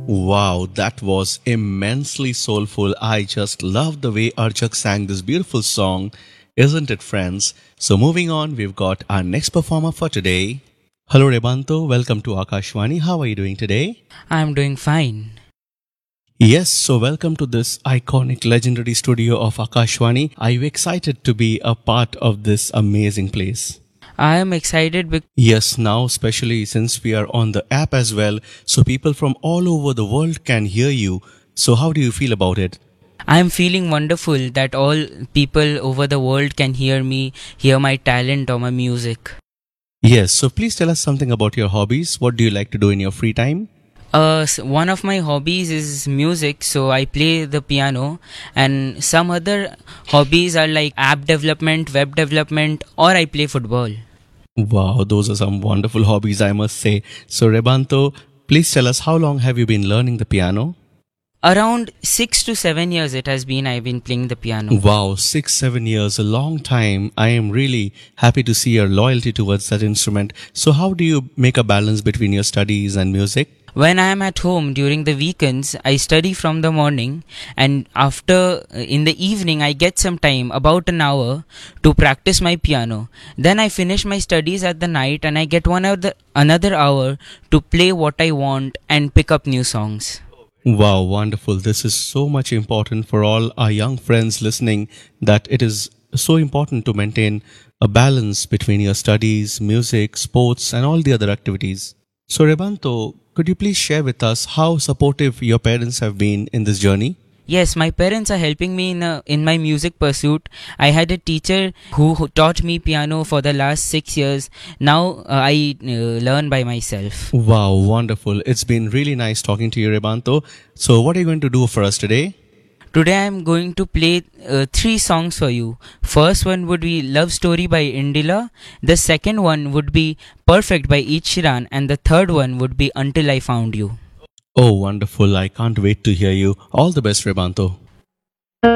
Wow, that was immensely soulful. I just love the way Archak sang this beautiful song, isn't it, friends? So, moving on, we've got our next performer for today. Hello, Rebanto. Welcome to Akashwani. How are you doing today? I'm doing fine. Yes, so welcome to this iconic legendary studio of Akashwani. Are you excited to be a part of this amazing place? I am excited because Yes, now especially since we are on the app as well, so people from all over the world can hear you. So how do you feel about it? I am feeling wonderful that all people over the world can hear me, hear my talent or my music. Yes, so please tell us something about your hobbies. What do you like to do in your free time? One of my hobbies is music, so I play the piano, and some other hobbies are like app development, web development, or I play football. Wow, those are some wonderful hobbies, I must say. So Rebanto, please tell us how long have you been learning the piano? Around 6 to 7 years it has been I've been playing the piano. Wow, 6, 7 years, a long time. I am really happy to see your loyalty towards that instrument. So how do you make a balance between your studies and music? When I am at home during the weekends, I study from the morning, and after in the evening I get some time, about an hour, to practice my piano. Then I finish my studies at the night and I get another hour to play what I want and pick up new songs. Wow, wonderful. This is so much important for all our young friends listening that it is so important to maintain a balance between your studies, music, sports, and all the other activities. So, Rebanto, could you please share with us how supportive your parents have been in this journey? Yes, my parents are helping me in my music pursuit. I had a teacher who taught me piano for the last 6 years. Now I learn by myself. Wow, wonderful. It's been really nice talking to you, Rebanto. So, what are you going to do for us today? Today I am going to play 3 songs for you. First one would be Love Story by Indila. The second one would be Perfect by Ed Sheeran. And the third one would be Until I Found You. Oh, wonderful. I can't wait to hear you. All the best, Rebanto.